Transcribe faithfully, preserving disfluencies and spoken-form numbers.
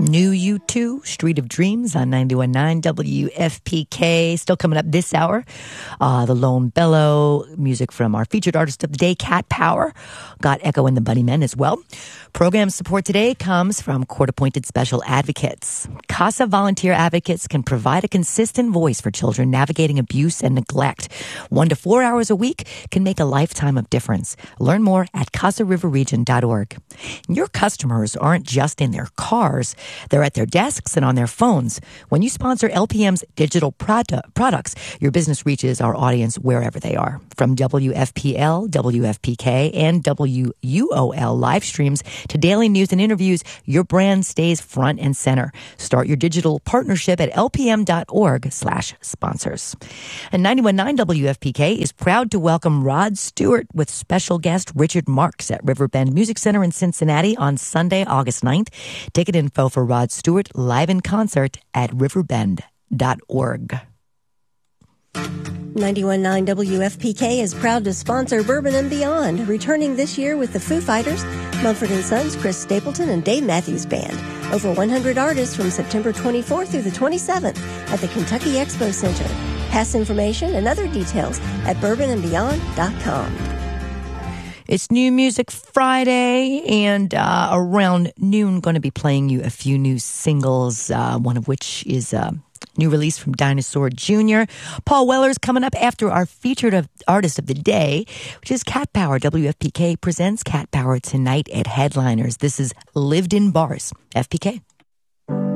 New U two, Street of Dreams on ninety-one point nine W F P K. Still coming up this hour. Uh, the Lone Bellow, music from our featured artist of the day, Cat Power. Got Echo and the Bunnymen as well. Program support today comes from court-appointed special advocates. CASA volunteer advocates can provide a consistent voice for children navigating abuse and neglect. One to four hours a week can make a lifetime of difference. Learn more at casa river region dot org. Your customers aren't just in their cars. They're at their desks and on their phones. When you sponsor L P M's digital product, products, your business reaches our audience wherever they are. From W F P L, W F P K, and W U O L live streams to daily news and interviews, your brand stays front and center. Start your digital partnership at L P M dot org slash sponsors. And ninety-one point nine W F P K is proud to welcome Rod Stewart with special guest Richard Marx at Riverbend Music Center in Cincinnati on Sunday, August ninth. Ticket info for Rod Stewart live in concert at riverbend dot org. ninety-one point nine W F P K is proud to sponsor Bourbon and Beyond, returning this year with the Foo Fighters, Mumford and Sons, Chris Stapleton, and Dave Matthews Band. Over one hundred artists from September twenty-fourth through the twenty-seventh at the Kentucky Expo Center. Pass information and other details at bourbon and beyond dot com. It's New Music Friday, and uh, around noon, going to be playing you a few new singles, uh, one of which is a new release from Dinosaur Junior Paul Weller's coming up after our featured artist of the day, which is Cat Power. W F P K presents Cat Power tonight at Headliners. This is Lived in Bars, F P K.